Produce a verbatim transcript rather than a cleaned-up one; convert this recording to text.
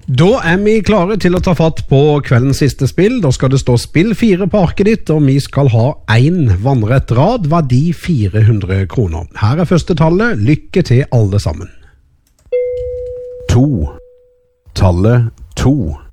Da er vi klare til å ta fatt på kveldens siste spill. Da skal det stå spill fire på arket ditt, og vi skal ha en vannrett rad, verdi fire hundre kroner. Her er første tallet. Lykke til alle sammen. To. Tallet to.